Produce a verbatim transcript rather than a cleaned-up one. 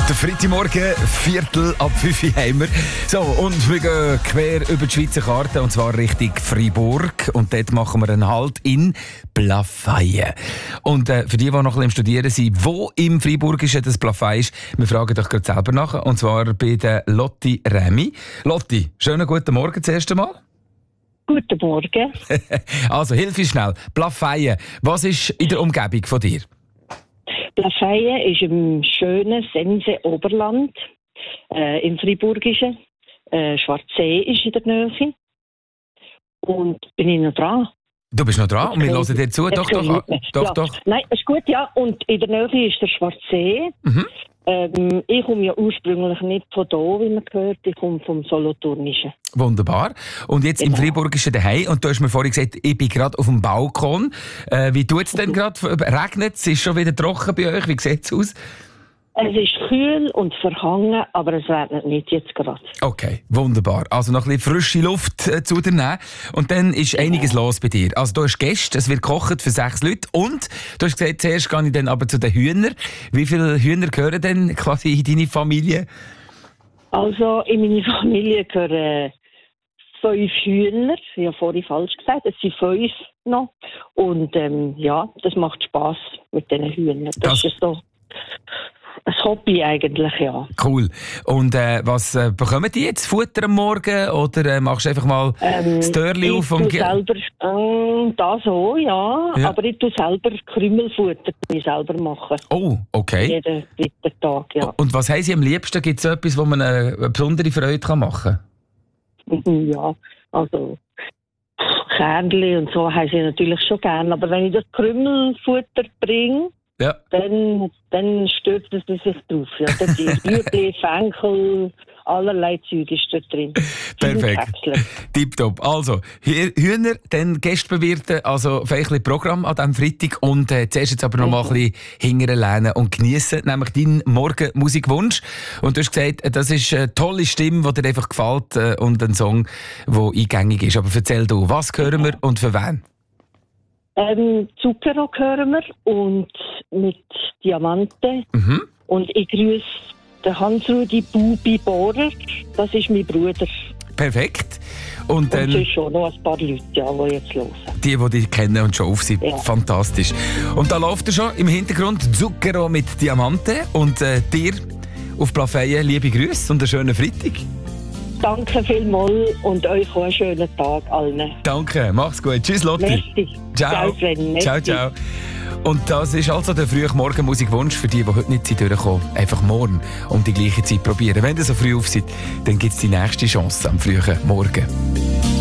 Der Freitagmorgen, Viertel ab fünf Uhr haben wir. So, und wir gehen quer über die Schweizer Karte, und zwar Richtung Freiburg. Und dort machen wir einen Halt in Plafeyen. Und äh, für die, die noch ein bisschen im Studieren sind, wo im Freiburg ist das Plafeyen ist, wir fragen doch gerade selber nach. Und zwar bei der Lotti Remy. Lotti, schönen guten Morgen das erste Mal. Guten Morgen. Also, hilf uns schnell. Plafeyen, was ist in der Umgebung von dir? Plafeyen ist im schönen Sense-Oberland, äh, im Freiburgischen. Äh, Schwarzsee ist in der Nähe. Und bin ich noch dran? Du bist noch dran und wir hören dir zu. Doch, doch, doch, ja. doch. Nein, ist gut, ja. Und in der Nähe ist der Schwarzsee. Mhm. Ähm, ich komme ja ursprünglich nicht von da, wie man hört. Ich komme vom Solothurnischen. Wunderbar. Und jetzt genau. Im Freiburgischen daheim. Und du hast mir vorhin gesagt, ich bin gerade auf dem Balkon. Äh, wie tut es denn gerade? Regnet es? Ist schon wieder trocken bei euch? Wie sieht es aus? Es ist kühl und verhangen, aber es regnet nicht jetzt gerade. Okay, wunderbar. Also noch ein bisschen frische Luft äh, zu dir nehmen. Und dann ist ja. einiges los bei dir. Also du hast Gäste, es wird gekocht für sechs Leute. Und du hast gesagt, zuerst gehe ich dann aber zu den Hühnern. Wie viele Hühner gehören denn quasi in deine Familie? Also in meine Familie gehören fünf Hühner. Ich habe vorhin falsch gesagt, es sind fünf noch. Und ähm, ja, das macht Spass mit diesen Hühnern. Das, das ist so ein Hobby eigentlich, ja. Cool. Und äh, was äh, bekommen die jetzt? Futter am Morgen? Oder äh, machst du einfach mal ähm, das Türchen auf? Ich tue selber, äh, das auch, ja. ja. Aber ich tue selber Krümelfutter ich selber machen. Oh, okay. Jeden dritten Tag, ja. Und was haben Sie am liebsten? Gibt es etwas, wo man eine, eine besondere Freude machen kann? Ja, also Kernli und so haben sie natürlich schon gern. Aber wenn ich das Krümelfutter bringe, ja. Dann, dann stürzen sie sich drauf. Ja, da ist Rüebli, Fenchel, allerlei Zeug ist dort drin. Perfekt. Tipptopp. Also, Hühner, dann Gäste bewirten, also vielleicht ein Programm an diesem Freitag. Und äh, zuerst jetzt aber noch mal ein bisschen hingern lernen und geniessen, nämlich deinen Morgenmusikwunsch. Und du hast gesagt, das ist eine tolle Stimme, die dir einfach gefällt äh, und ein Song, der eingängig ist. Aber erzähl du, was hören wir und für wen? Ähm, Zuckerrock hören wir und mit Diamanten. Mhm. Und ich grüße den Hans-Rudi Bubi Bohrer. Das ist mein Bruder. Perfekt. Und dann. Und es sind schon noch ein paar Leute, ja, die jetzt hören. Die, die dich kennen und schon auf sind. Ja. Fantastisch. Und da läuft er schon im Hintergrund Zuckerrock mit Diamanten. Und äh, dir auf Plafeyen liebe Grüße und einen schönen Freitag. Danke vielmals und euch auch einen schönen Tag allen. Danke, mach's gut. Tschüss, Lotti. Merci. Ciao. Ciao, ciao, ciao. Und das ist also der frühe Morgenmusikwunsch für die, die heute nicht durchkommen. Einfach morgen um die gleiche Zeit probieren. Wenn ihr so früh auf seid, dann gibt es die nächste Chance am frühen Morgen.